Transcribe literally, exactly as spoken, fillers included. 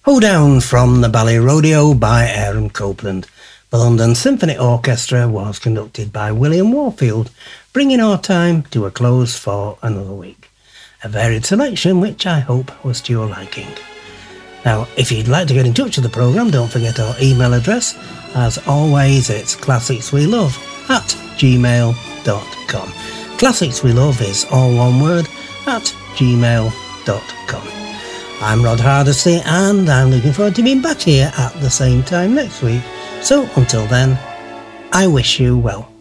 Ho Down from the Ballet Rodeo by Aaron Copland. The London Symphony Orchestra was conducted by William Warfield, bringing our time to a close for another week. A varied selection which I hope was to your liking. Now, if you'd like to get in touch with the programme, don't forget our email address. As always, it's classicswelove at gmail dot com. Classics We Love is all one word at gmail dot com. I'm Rod Hardesty and I'm looking forward to being back here at the same time next week. So until then, I wish you well.